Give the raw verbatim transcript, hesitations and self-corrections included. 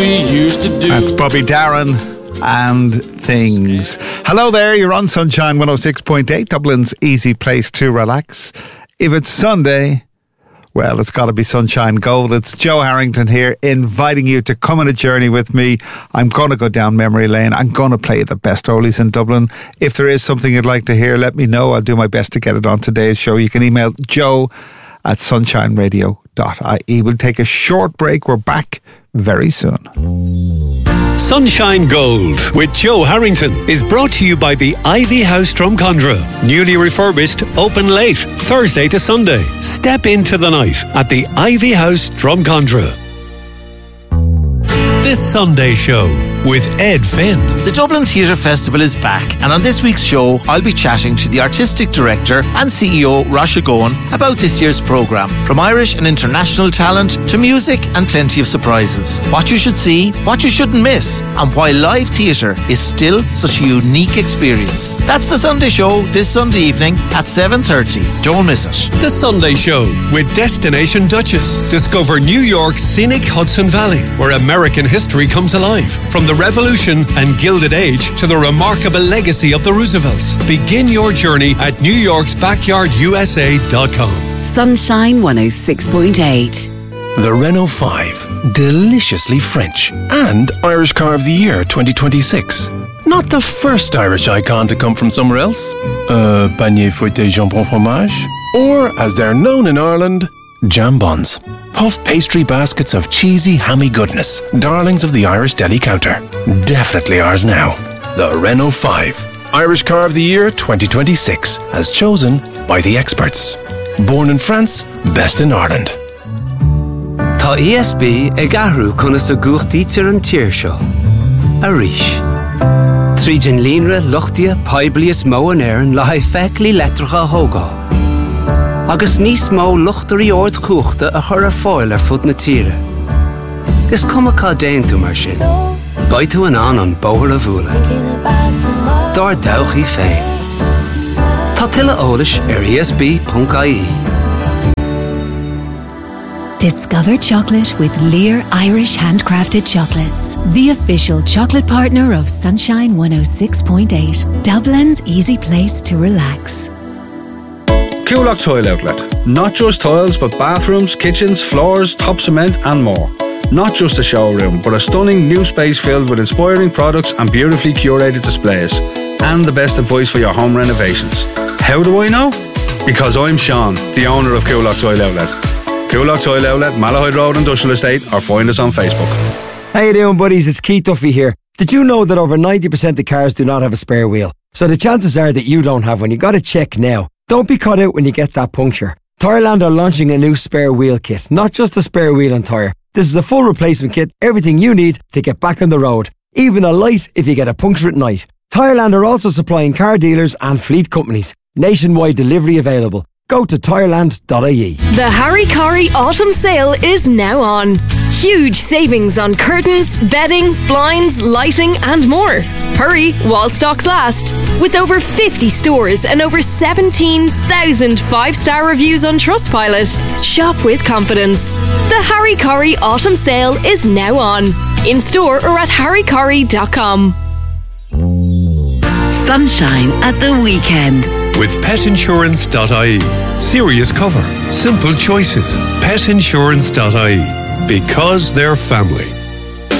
we used to do. That's Bobby Darin and Things. Hello there, you're on Sunshine one oh six point eight, Dublin's easy place to relax. If it's Sunday, well, it's got to be Sunshine Gold. It's Joe Harrington here, inviting you to come on a journey with me. I'm going to go down memory lane. I'm going to play the best oldies in Dublin. If there is something you'd like to hear, let me know. I'll do my best to get it on today's show. You can email joe at sunshine radio dot I E. We'll take a short break. We're back very soon. Sunshine Gold with Joe Harrington is brought to you by the Ivy House Drumcondra. Newly refurbished, open late, Thursday to Sunday. Step into the night at the Ivy House Drumcondra. This Sunday show with Ed Finn. The Dublin Theatre Festival is back, and on this week's show I'll be chatting to the Artistic Director and C E O Rasha Gowan about this year's programme. From Irish and international talent to music and plenty of surprises. What you should see, what you shouldn't miss, and why live theatre is still such a unique experience. That's the Sunday show this Sunday evening at seven thirty. Don't miss it. The Sunday show with Destination Duchess. Discover New York's scenic Hudson Valley, where American history comes alive. From the Revolution and Gilded Age to the remarkable legacy of the Roosevelts. Begin your journey at new yorks backyard u s a dot com. Sunshine one oh six point eight. The Renault five. Deliciously French. And Irish Car of the Year twenty twenty-six. Not the first Irish icon to come from somewhere else. Uh, Panier Fouetté Jambon Fromage. Or, as they're known in Ireland, jambons. Puff pastry baskets of cheesy, hammy goodness. Darlings of the Irish deli counter. Definitely ours now. The Renault five. Irish Car of the Year twenty twenty-six. As chosen by the experts. Born in France, best in Ireland. Tá E S B ag ahrú chuna sa gúchtaí tir an tír seo. A ríis. Trídin línre luchtia paiblias mó an éireann le haid feiceaí letracha hógá. Agus níos mó luchtarí ord cúchta a chur ar fáil ar fud na tíre. Is cuma cá déan tú mar sin. Baid tú an an an bóthar a bhúla. Dar dawchaí féin. Tá tuilleadh eolais ar E S B dot I E. Discover chocolate with Lear Irish Handcrafted Chocolates, the official chocolate partner of Sunshine one oh six point eight, Dublin's easy place to relax. Coolock Tile Outlet. Not just tiles, but bathrooms, kitchens, floors, top cement and more. Not just a showroom, but a stunning new space filled with inspiring products and beautifully curated displays. And the best advice for your home renovations. How do I know? Because I'm Sean, the owner of Coolock Tile Outlet. Coolock Tile Outlet, Malahide Road Industrial Estate, or find us on Facebook. How you doing, buddies? It's Keith Duffy here. Did you know that over ninety percent of cars do not have a spare wheel? So the chances are that you don't have one. You got to check now. Don't be caught out when you get that puncture. Tyreland are launching a new spare wheel kit. Not just a spare wheel and tyre. This is a full replacement kit. Everything you need to get back on the road. Even a light if you get a puncture at night. Tyreland are also supplying car dealers and fleet companies. Nationwide delivery available. Go to tyreland dot I E. The Harry Corey Autumn Sale is now on. Huge savings on curtains, bedding, blinds, lighting and more. Hurry while stocks last. With over fifty stores and over seventeen thousand five-star reviews on Trustpilot. Shop with confidence. The Harry Corey Autumn Sale is now on. In store or at harry corey dot com. Sunshine at the weekend. With pet insurance dot I E. Serious cover. Simple choices. pet insurance dot I E. Because they're family.